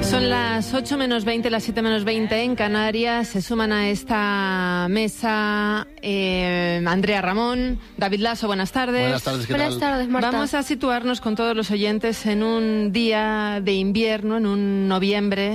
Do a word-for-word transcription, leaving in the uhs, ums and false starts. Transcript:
Son las ocho menos veinte, las siete menos veinte en Canarias. Se suman a esta mesa eh, Andrea Ramón, David Lasso, buenas tardes. Buenas tardes, ¿qué Buenas tal? tardes, Marta. Vamos a situarnos con todos los oyentes en un día de invierno, en un noviembre